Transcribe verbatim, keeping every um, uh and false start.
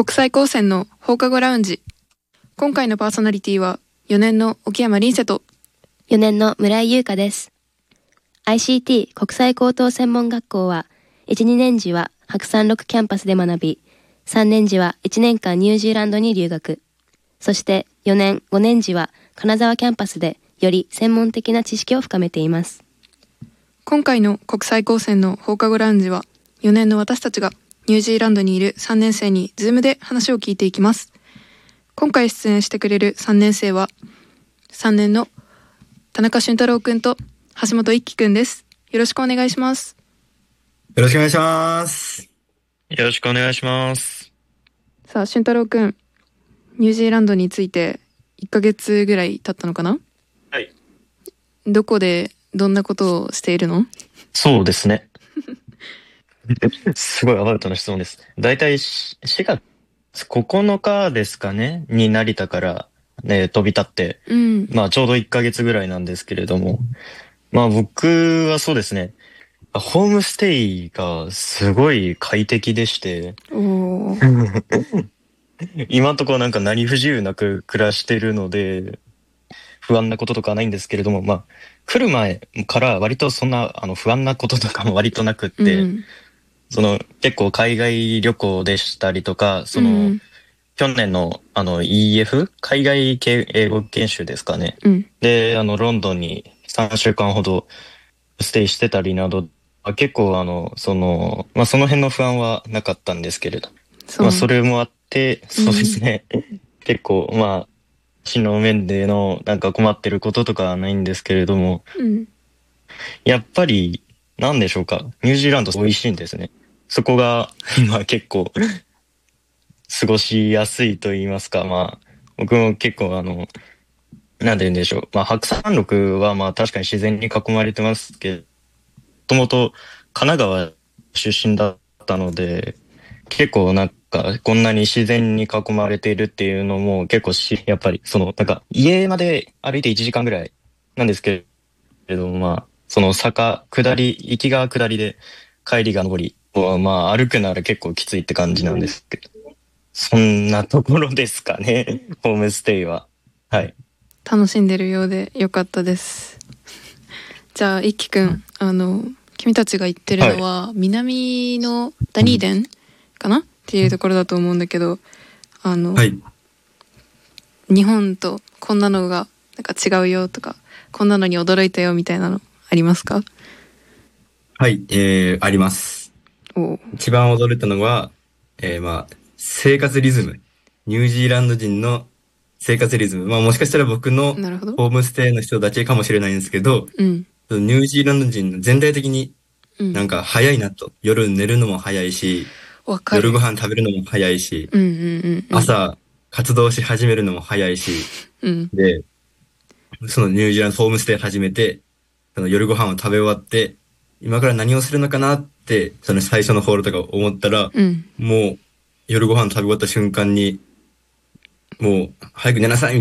国際高専の放課後ラウンジ。今回のパーソナリティはよねんの沖山凛瀬とよねんの村井優香です。 アイシーティー 国際高等専門学校はいち、にねん時は白山六キャンパスで学び、さんねん時はいちねんかんニュージーランドに留学、そしてよねん、ごねん時は金沢キャンパスでより専門的な知識を深めています。 今回の国際高専の放課後ラウンジはよねんの私たちがニュージーランドにいるさんねん生にズームで話を聞いていきます。今回出演してくれるさんねん生はさんねんの田中俊太郎くんと橋本一輝くんです。よろしくお願いします。 よろしくお願いします。 よろしくお願いします。 さあ俊太郎くん、ニュージーランドについていっかげつぐらい経ったのかな？ はい。 どこでどんなことをしているの？ そうですね。すごいアバウトな質問です。だいたいしがつここのかですかねに成田から、ね、飛び立って、 うん、 まあちょうどいっかげつぐらいなんですけれども、まあ僕はそうですね、ホームステイがすごい快適でして、 おー今のところなんか何不自由なく暮らしてるので、不安なこととかはないんですけれども、まあ来る前から割とそんなあの不安なこととかも割となくって、 うん、 その結構海外旅行でしたりとか、その、うん、去年のあの イーエフ 海外系英語研修ですかね、 うん、であのロンドンにさんしゅうかんほどステイしてたりなど、結構あのそのまあその辺の不安はなかったんですけれど、そ,、まあ、それもあってそうですね、うん、結構まあ死の面でのなんか困ってることとかはないんですけれども、 うん、 やっぱりなんでしょうか、ニュージーランド美味しいんですね。そこが今結構過ごしやすいと言いますか、まあ僕も結構あのなんて言うんでしょう、まあ白山麓はまあ確かに自然に囲まれてますけど、もともと神奈川出身だったので、結構なんかこんなに自然に囲まれているっていうのも結構し、やっぱりそのなんか家まで歩いていちじかんぐらいなんですけれども、まあその坂下り、行きが下りで帰りが上り、まあ歩くなら結構きついって感じなんですけど、そんなところですかねホームステイは。はい、 楽しんでるようでよかったです。じゃあ一輝くん、あの君たちが言ってるのは、はい、南のダニーデンかなっていうところだと思うんだけど、あの、 はい、 日本とこんなのがなんか違うよとか、こんなのに驚いたよみたいなのありますか？ はい、えー、あります。 お一番驚いたのは、えー、まあ生活リズム、ニュージーランド人の生活リズム、まあもしかしたら僕のホームステイの人だけかもしれないんですけど、 うん、 ニュージーランド人の全体的になんか早いなと、うん、夜寝るのも早いし、夜ご飯食べるのも早いし、 うんうんうんうん、 朝活動し始めるのも早いし、 うん、 で、そのニュージーランドホームステイ始めて、その夜ご飯を食べ終わって、今から何をするのかなって、その最初のホールとか思ったら、 うん、 もう夜ご飯食べ終わった瞬間に、もう早く寝なさい